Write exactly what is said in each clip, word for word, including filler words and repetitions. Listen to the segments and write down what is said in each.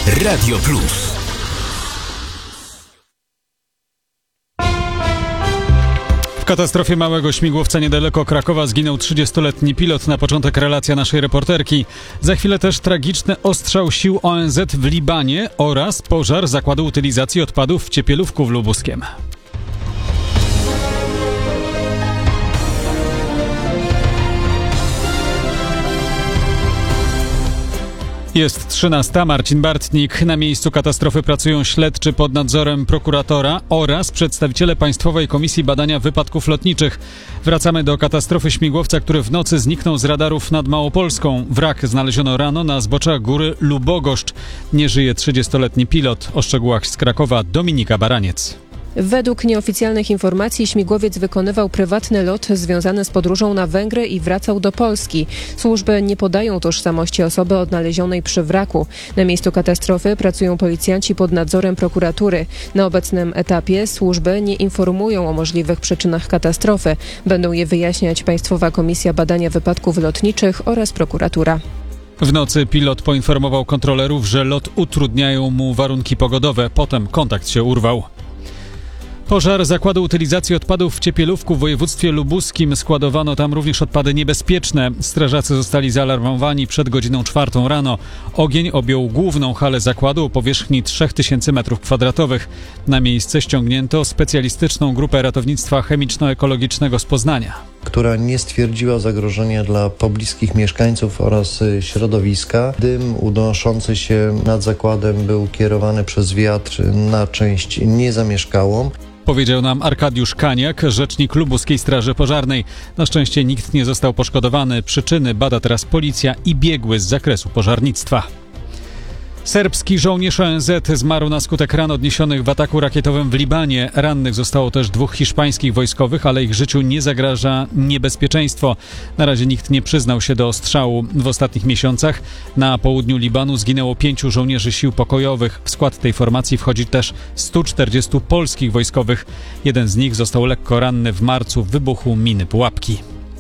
Radio Plus. W katastrofie małego śmigłowca niedaleko Krakowa zginął trzydziestoletni pilot. Na początek relacja naszej reporterki. Za chwilę też tragiczny ostrzał sił O N Z w Libanie oraz pożar zakładu utylizacji odpadów w Ciepielówku w Lubuskiem. Jest trzynasta. Marcin Bartnik. Na miejscu katastrofy pracują śledczy pod nadzorem prokuratora oraz przedstawiciele Państwowej Komisji Badania Wypadków Lotniczych. Wracamy do katastrofy śmigłowca, który w nocy zniknął z radarów nad Małopolską. Wrak znaleziono rano na zboczach góry Lubogoszcz. Nie żyje trzydziestoletni pilot. O szczegółach z Krakowa Dominika Baraniec. Według nieoficjalnych informacji śmigłowiec wykonywał prywatny lot związany z podróżą na Węgry i wracał do Polski. Służby nie podają tożsamości osoby odnalezionej przy wraku. Na miejscu katastrofy pracują policjanci pod nadzorem prokuratury. Na obecnym etapie służby nie informują o możliwych przyczynach katastrofy. Będą je wyjaśniać Państwowa Komisja Badania Wypadków Lotniczych oraz prokuratura. W nocy pilot poinformował kontrolerów, że lot utrudniają mu warunki pogodowe. Potem kontakt się urwał. Pożar zakładu utylizacji odpadów w Ciepielówku w województwie lubuskim. Składowano tam również odpady niebezpieczne. Strażacy zostali zaalarmowani przed godziną czwartą rano. Ogień objął główną halę zakładu o powierzchni trzy tysiące metrów kwadratowych. Na miejsce ściągnięto specjalistyczną grupę ratownictwa chemiczno-ekologicznego z Poznania, która nie stwierdziła zagrożenia dla pobliskich mieszkańców oraz środowiska. Dym unoszący się nad zakładem był kierowany przez wiatr na część niezamieszkałą. Powiedział nam Arkadiusz Kaniak, rzecznik Lubuskiej Straży Pożarnej. Na szczęście nikt nie został poszkodowany. Przyczyny bada teraz policja i biegły z zakresu pożarnictwa. Serbski żołnierz O N Z zmarł na skutek ran odniesionych w ataku rakietowym w Libanie. Rannych zostało też dwóch hiszpańskich wojskowych, ale ich życiu nie zagraża niebezpieczeństwo. Na razie nikt nie przyznał się do ostrzału. W ostatnich miesiącach na południu Libanu zginęło pięciu żołnierzy sił pokojowych. W skład tej formacji wchodzi też stu czterdziestu polskich wojskowych. Jeden z nich został lekko ranny w marcu w wybuchu miny pułapki.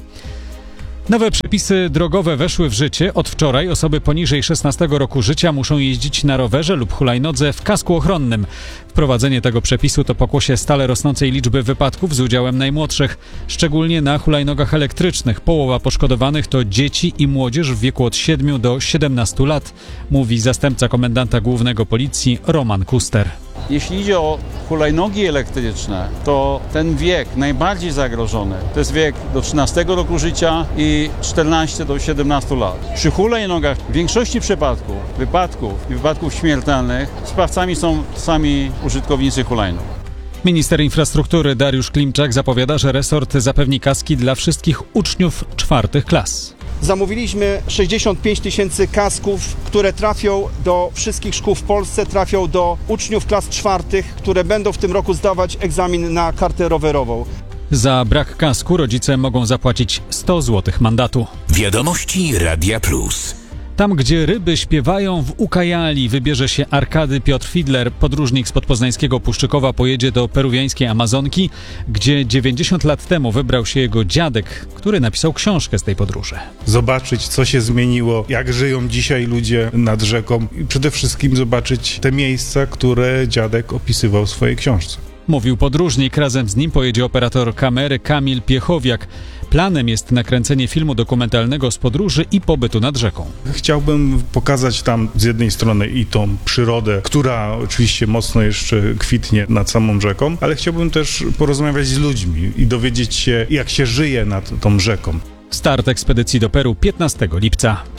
Nowe przepisy drogowe weszły w życie. Od wczoraj osoby poniżej szesnastego roku życia muszą jeździć na rowerze lub hulajnodze w kasku ochronnym. Wprowadzenie tego przepisu to pokłosie stale rosnącej liczby wypadków z udziałem najmłodszych, szczególnie na hulajnogach elektrycznych. Połowa poszkodowanych to dzieci i młodzież w wieku od siedmiu do siedemnastu lat, mówi zastępca komendanta głównego policji Roman Kuster. Jeśli idzie o hulajnogi elektryczne, to ten wiek najbardziej zagrożony to jest wiek do trzynastego roku życia i czternastego do siedemnastu lat. Przy hulajnogach w większości przypadków, wypadków i wypadków śmiertelnych sprawcami są sami użytkownicy hulajnóg. Minister infrastruktury Dariusz Klimczak zapowiada, że resort zapewni kaski dla wszystkich uczniów czwartych klas. Zamówiliśmy sześćdziesiąt pięć tysięcy kasków, które trafią do wszystkich szkół w Polsce, trafią do uczniów klas czwartych, które będą w tym roku zdawać egzamin na kartę rowerową. Za brak kasku rodzice mogą zapłacić sto złotych mandatu. Wiadomości Radia Plus. Tam, gdzie ryby śpiewają, w Ukajali wybierze się Arkady Piotr Fidler. Podróżnik z podpoznańskiego Puszczykowa pojedzie do peruwiańskiej Amazonki, gdzie dziewięćdziesiąt lat temu wybrał się jego dziadek, który napisał książkę z tej podróży. Zobaczyć, co się zmieniło, jak żyją dzisiaj ludzie nad rzeką i przede wszystkim zobaczyć te miejsca, które dziadek opisywał w swojej książce. Mówił podróżnik, razem z nim pojedzie operator kamery Kamil Piechowiak. Planem jest nakręcenie filmu dokumentalnego z podróży i pobytu nad rzeką. Chciałbym pokazać tam z jednej strony i tą przyrodę, która oczywiście mocno jeszcze kwitnie nad samą rzeką, ale chciałbym też porozmawiać z ludźmi i dowiedzieć się, jak się żyje nad tą rzeką. Start ekspedycji do Peru piętnastego lipca.